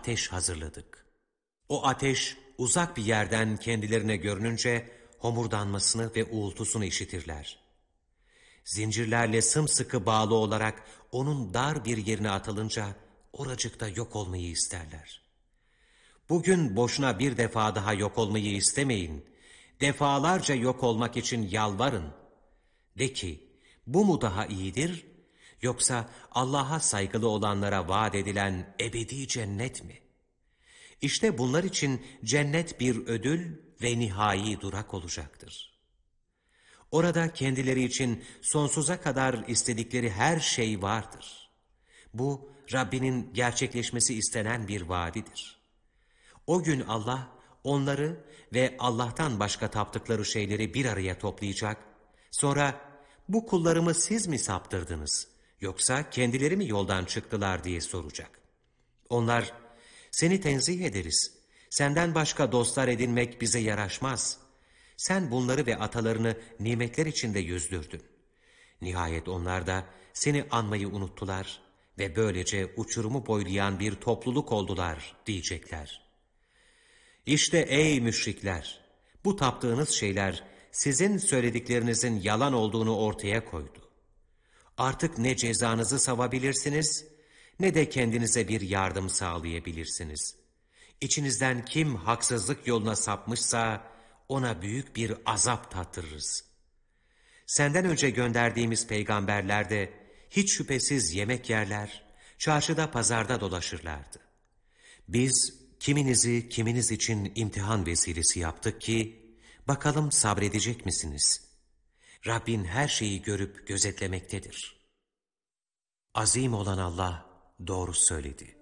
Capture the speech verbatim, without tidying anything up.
ateş hazırladık. O ateş uzak bir yerden kendilerine görününce homurdanmasını ve uğultusunu işitirler. Zincirlerle sımsıkı bağlı olarak onun dar bir yerine atılınca oracıkta yok olmayı isterler. Bugün boşuna bir defa daha yok olmayı istemeyin. Defalarca yok olmak için yalvarın. De ki, bu mu daha iyidir, yoksa Allah'a saygılı olanlara vaat edilen ebedi cennet mi? İşte bunlar için cennet bir ödül ve nihai durak olacaktır. Orada kendileri için sonsuza kadar istedikleri her şey vardır. Bu, Rabbinin gerçekleşmesi istenen bir vaadidir. O gün Allah, onları ve Allah'tan başka taptıkları şeyleri bir araya toplayacak, sonra, bu kullarımı siz mi saptırdınız, yoksa kendileri mi yoldan çıktılar diye soracak. Onlar, seni tenzih ederiz, senden başka dostlar edinmek bize yaraşmaz. Sen bunları ve atalarını nimetler içinde yüzdürdün. Nihayet onlar da seni anmayı unuttular ve böylece uçurumu boylayan bir topluluk oldular diyecekler. İşte ey müşrikler, bu taptığınız şeyler sizin söylediklerinizin yalan olduğunu ortaya koydu. Artık ne cezanızı savabilirsiniz, ne de kendinize bir yardım sağlayabilirsiniz. İçinizden kim haksızlık yoluna sapmışsa, ona büyük bir azap tattırırız. Senden önce gönderdiğimiz peygamberler de hiç şüphesiz yemek yerler, çarşıda pazarda dolaşırlardı. Biz kiminizi kiminiz için imtihan vesilesi yaptık ki, bakalım sabredecek misiniz? Rabbin her şeyi görüp gözetlemektedir. Azim olan Allah doğru söyledi.